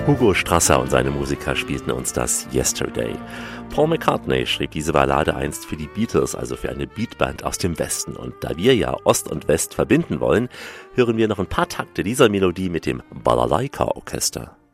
Hugo Strasser und seine Musiker spielten uns das Yesterday. Paul McCartney schrieb diese Ballade einst für die Beatles, also für eine Beatband aus dem Westen. Und da wir ja Ost und West verbinden wollen, hören wir noch ein paar Takte dieser Melodie mit dem Balalaika Orchester.